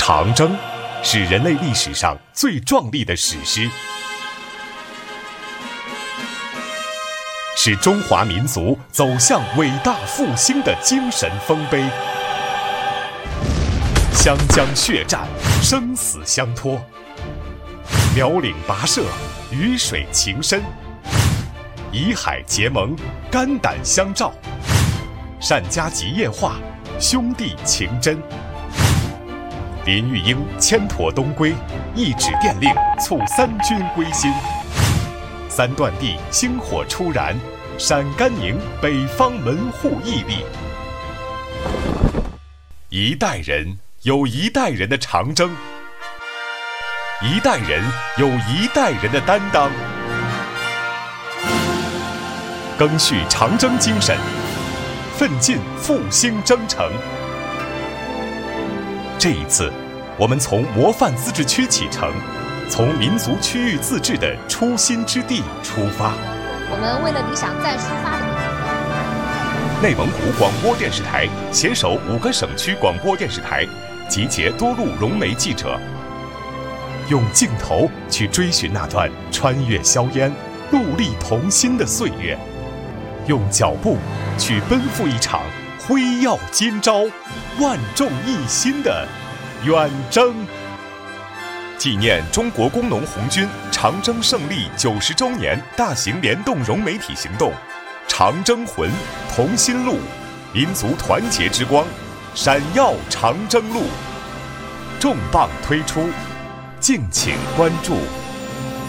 长征是人类历史上最壮丽的史诗，是中华民族走向伟大复兴的精神丰碑。湘江血战，生死相托；苗岭跋涉，鱼水情深；沂海结盟，肝胆相照；单家集夜话，兄弟情真。林玉英牵驼东归，一纸电令促三军归心。三段地星火初燃，陕甘宁北方门户屹立。一代人有一代人的长征，一代人有一代人的担当，赓续长征精神，奋进复兴征程。这一次，我们从模范自治区启程，从民族区域自治的初心之地出发。 我们为了理想再出发的。 内蒙古广播电视台携手5个省区广播电视台，集结多路融媒记者，用镜头去追寻那段穿越硝烟、戮力同心的岁月，用脚步去奔赴一场辉耀今朝、万众一心的远征。纪念中国工农红军长征胜利90周年大型联动融媒体行动，长征魂，同心路，民族团结之光，闪耀长征路，重磅推出，敬请关注。